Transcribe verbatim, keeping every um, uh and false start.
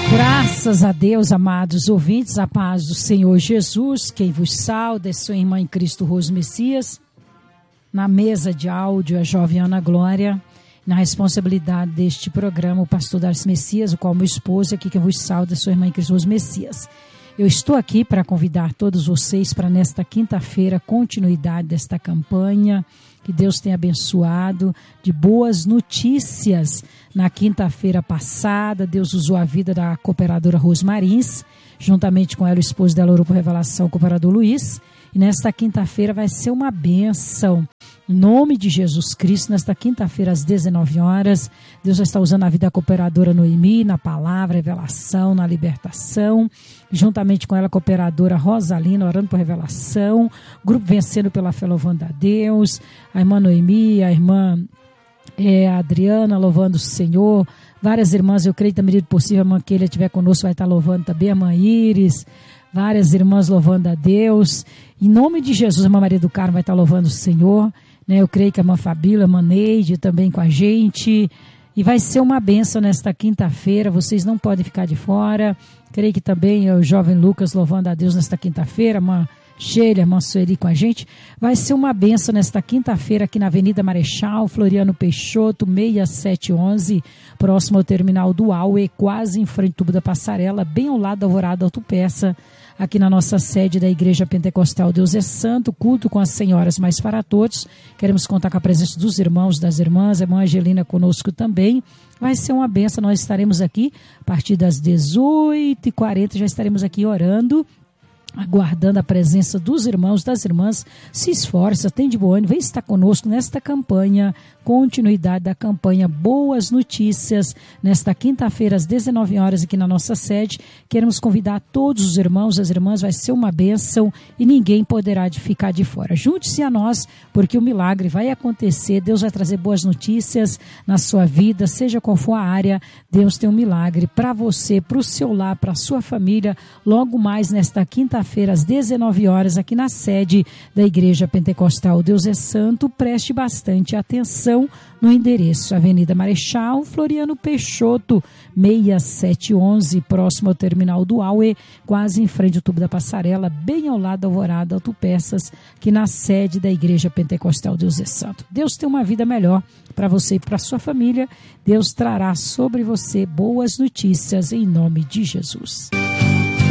Graças a Deus, amados ouvintes, a paz do Senhor Jesus, quem vos sauda é sua irmã em Cristo Rose Messias, na mesa de áudio a jovem Ana Glória, na responsabilidade deste programa o pastor Darcy Messias, o qual meu esposo, aqui quem vos sauda é sua irmã em Cristo Rose Messias. Eu estou aqui para convidar todos vocês para nesta quinta-feira, continuidade desta campanha, que Deus tenha abençoado, de boas notícias. Na quinta-feira passada, Deus usou a vida da cooperadora Rosmarins, juntamente com ela o esposo dela orou por revelação, o cooperador Luiz. E nesta quinta-feira vai ser uma bênção. Em nome de Jesus Cristo, nesta quinta-feira às dezenove horas, Deus já está usando a vida da cooperadora Noemi, na palavra, revelação, na libertação. Juntamente com ela a cooperadora Rosalina, orando por revelação. Grupo Vencendo pela Fé, louvando a Deus. A irmã Noemi, a irmã é, a Adriana, louvando o Senhor. Várias irmãs, eu creio que na medida do possível, a irmã Keila estiver conosco, vai estar louvando também. A irmã Iris, várias irmãs louvando a Deus. Em nome de Jesus, a irmã Maria do Carmo vai estar louvando o Senhor. Né? Eu creio que a irmã Fabíola, a irmã Neide também com a gente. E vai ser uma bênção nesta quinta-feira, vocês não podem ficar de fora. Creio que também o jovem Lucas louvando a Deus nesta quinta-feira, a irmã Sheila, a irmã Sueli com a gente. Vai ser uma bênção nesta quinta-feira aqui na Avenida Marechal, Floriano Peixoto, seis sete um um, próximo ao terminal do Aue, quase em frente ao tubo da Passarela, bem ao lado da Alvorada Autopeça, aqui na nossa sede da Igreja Pentecostal Deus é Santo, culto com as senhoras mais para todos. Queremos contar com a presença dos irmãos, das irmãs, a irmã Angelina conosco também. Vai ser uma benção, nós estaremos aqui a partir das dezoito e quarenta, já estaremos aqui orando, aguardando a presença dos irmãos, das irmãs. Se esforça, tem de bom ânimo, vem estar conosco nesta campanha, continuidade da campanha Boas Notícias, nesta quinta-feira às dezenove horas aqui na nossa sede. Queremos convidar todos os irmãos, as irmãs, vai ser uma bênção e ninguém poderá de ficar de fora. Junte-se a nós, porque o milagre vai acontecer, Deus vai trazer boas notícias na sua vida, seja qual for a área, Deus tem um milagre para você, para o seu lar, para a sua família, logo mais nesta quinta-feira às dezenove horas aqui na sede da Igreja Pentecostal Deus é Santo. Preste bastante atenção no endereço Avenida Marechal, Floriano Peixoto, seis sete um um, próximo ao terminal do Aue, quase em frente ao tubo da Passarela, bem ao lado da Alvorada Autopeças, aqui na sede da Igreja Pentecostal Deus é Santo. Deus tem uma vida melhor para você e para a sua família. Deus trará sobre você boas notícias em nome de Jesus.